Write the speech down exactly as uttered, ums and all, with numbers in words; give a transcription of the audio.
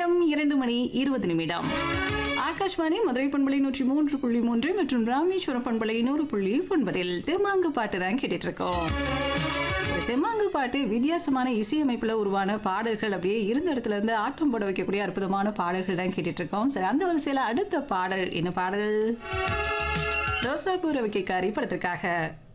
நேரம் இரண்டு மணி இருபது நிமிடம். ஆகாஷ்வாணி மதுரை பண்பலை நூற்றி மூன்று புள்ளி மூன்று மற்றும் ராமேஸ்வரம் பண்பலை நூறு புள்ளி ஒன்பதில் தெம்மாங்கு பாட்டு தான் கேட்டுட்டு இருக்கோம். தெம்மாங்கு பாட்டு வித்தியாசமான இசையமைப்புல உருவான பாடல்கள், அப்படியே இருந்த இடத்துல இருந்து ஆட்டம் போட வைக்கக்கூடிய அற்புதமான பாடல்கள் தான் கேட்டுட்டு இருக்கோம். சரி, அந்த வரிசையில அடுத்த பாடல் என்ன பாடல்? ரோசாப்பூ ரவிக்கைக்காரி படத்திற்காக